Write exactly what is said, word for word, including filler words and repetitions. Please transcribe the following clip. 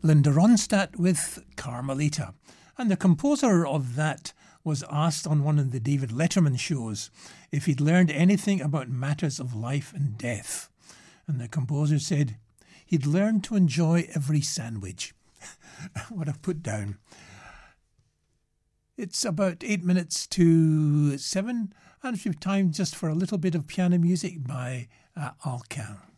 Linda Ronstadt with Carmelita. And the composer of that was asked on one of the David Letterman shows if he'd learned anything about matters of life and death. And the composer said he'd learned to enjoy every sandwich. What a put down. It's about eight minutes to seven, and we've time just for a little bit of piano music by uh, Alcan.